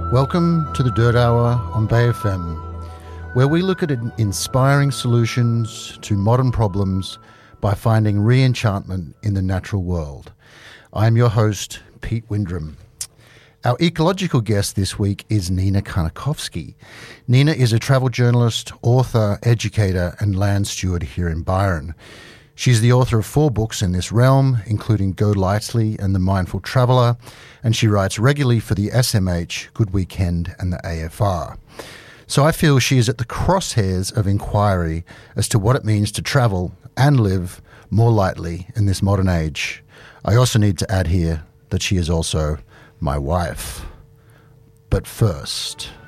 Welcome to the Dirt Hour on Bay FM, where we look at inspiring solutions to modern problems by finding re-enchantment in the natural world. I'm your host, Pete Windrum. Our ecological guest this week is Nina Karnakovsky. Nina is a travel journalist, author, educator, and land steward here in Byron. She's the author of 4 books in this realm, including Go Lightly and The Mindful Traveller, and she writes regularly for the SMH, Good Weekend, and the AFR. So I feel she is at the crosshairs of inquiry as to what it means to travel and live more lightly in this modern age. I also need to add here that she is also my wife. But first,